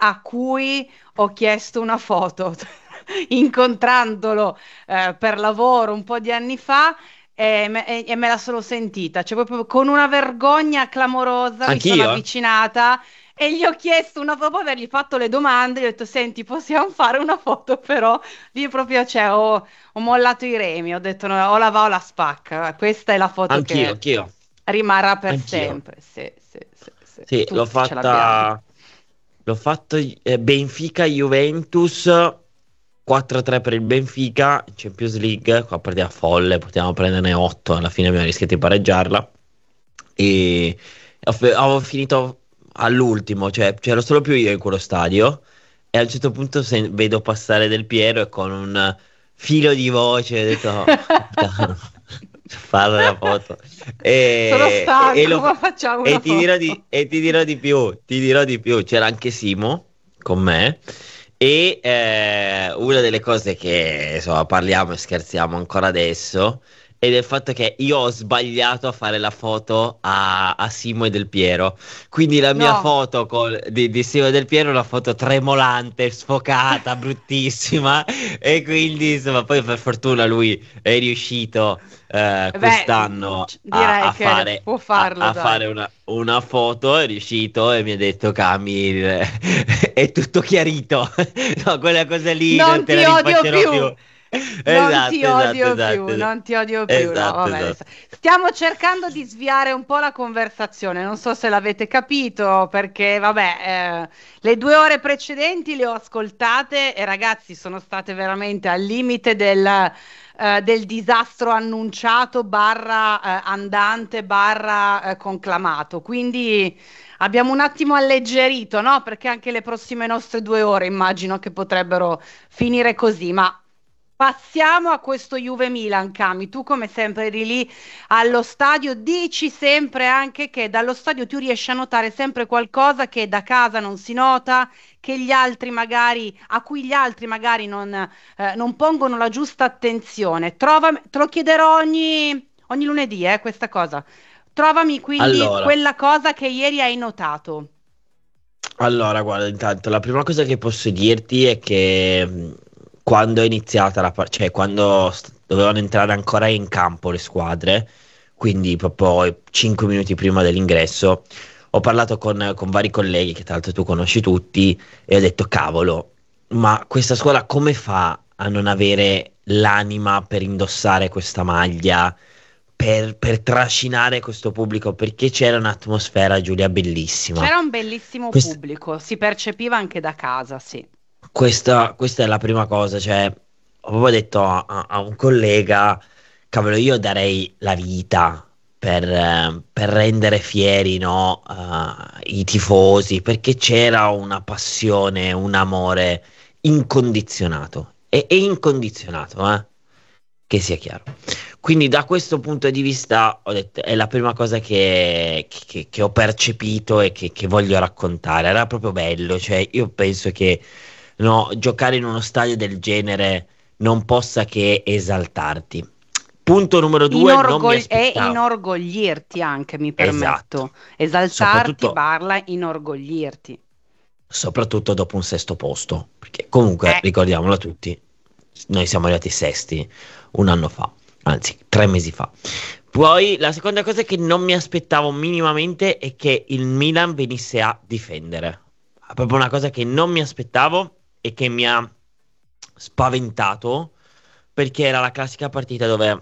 a cui ho chiesto una foto incontrandolo per lavoro un po' di anni fa e me la sono sentita, cioè proprio con una vergogna clamorosa mi sono Anch'io, eh? avvicinata e gli ho chiesto una foto, dopo avergli fatto le domande, gli ho detto, senti, possiamo fare una foto, però lì proprio, cioè, ho mollato i remi, ho detto, no, o la va o la spacca, questa è la foto Anch'io, che anch'io, rimarrà per anch'io. sempre, sì, sì, sì, sì. Sì, Tutti ce l'abbiamo. l'ho fatto Benfica-Juventus 4-3 per il Benfica in Champions League, qua partita folle, potevamo prenderne 8, alla fine abbiamo rischiato di pareggiarla e avevo finito all'ultimo, cioè c'ero solo più io in quello stadio e a un certo punto vedo passare Del Piero e con un filo di voce ho detto "Oh, capitano, fare la foto Sono e stanco, ma facciamo una foto. e ti dirò di più, c'era anche Simo con me e una delle cose che insomma parliamo e scherziamo ancora adesso è del fatto che io ho sbagliato a fare la foto a Simo e Del Piero. Quindi la mia No, foto di Simo e Del Piero è una foto tremolante, sfocata, bruttissima. E quindi insomma poi per fortuna lui è riuscito beh, quest'anno direi che può farlo, a dai. fare una foto, è riuscito e mi ha detto Cami, è tutto chiarito. No, quella cosa lì non Non te la ti odio rifaccerò più. più, non ti Esatto, esatto, odio esatto, più, esatto, non ti odio più. No, esatto, vabbè, esatto. stiamo cercando di sviare un po' la conversazione. Non so se l'avete capito, perché, vabbè, le 2 ore precedenti le ho ascoltate e ragazzi sono state veramente al limite del disastro annunciato, barra, andante, barra, conclamato. Quindi. Abbiamo un attimo alleggerito, no? Perché anche le prossime nostre 2 ore immagino che potrebbero finire così, ma passiamo a questo Juve-Milan, Cami. Tu come sempre eri lì allo stadio, dici sempre anche che dallo stadio tu riesci a notare sempre qualcosa che da casa non si nota, che gli altri magari, a cui gli altri magari non pongono la giusta attenzione. Te lo chiederò ogni lunedì, questa cosa. Trovami quindi Allora, quella cosa che ieri hai notato. allora, guarda, intanto la prima cosa che posso dirti è che quando è iniziata cioè quando dovevano entrare ancora in campo le squadre, quindi proprio 5 minuti prima dell'ingresso, ho parlato con vari colleghi che tra l'altro tu conosci tutti e ho detto, cavolo, ma questa scuola come fa a non avere l'anima per indossare questa maglia? Per trascinare questo pubblico, perché c'era un'atmosfera, Giulia, bellissima. C'era un bellissimo Quest- pubblico, si percepiva anche da casa, sì. questa è la prima cosa, cioè, ho proprio detto a un collega, cavolo, io darei la vita per rendere fieri, no, i tifosi, perché c'era una passione, un amore incondizionato, e incondizionato, che sia chiaro. Quindi da questo punto di vista ho detto, è la prima cosa che ho percepito e che voglio raccontare. Era proprio bello, cioè io penso che no, giocare in uno stadio del genere non possa che esaltarti. Punto numero due, non mi E aspettavo. inorgoglirti anche, mi Esatto, permetto. Esaltarti, soprattutto, barla, inorgoglirti. soprattutto dopo un sesto posto, perché comunque Eh, ricordiamolo a tutti, noi siamo arrivati sesti un anno fa, anzi 3 mesi fa. Poi la seconda cosa che non mi aspettavo minimamente è che il Milan venisse a difendere. Proprio una cosa che non mi aspettavo e che mi ha spaventato perché era la classica partita dove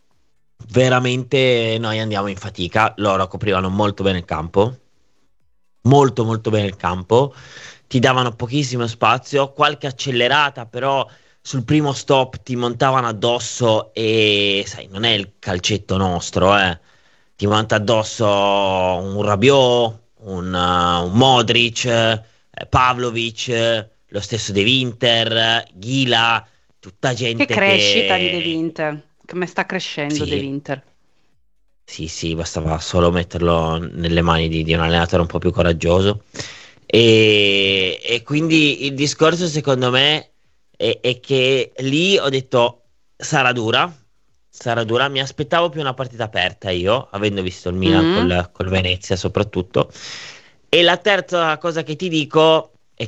veramente noi andiamo in fatica, loro coprivano molto bene il campo, molto molto bene il campo, ti davano pochissimo spazio, qualche accelerata, però sul primo stop ti montavano addosso e sai, non è il calcetto nostro, eh. Ti monta addosso un Rabiot, un Modric, Pavlovic, lo stesso De Winter, Ghila, tutta che gente crescita di De che Winter, come sta crescendo De sì, Winter. sì, sì, bastava solo metterlo nelle mani di un allenatore un po' più coraggioso. E quindi il discorso, secondo me, è che lì ho detto sarà dura, sarà dura. Mi aspettavo più una partita aperta io, avendo visto il Milan Mm? col Venezia soprattutto. E la terza cosa che ti dico.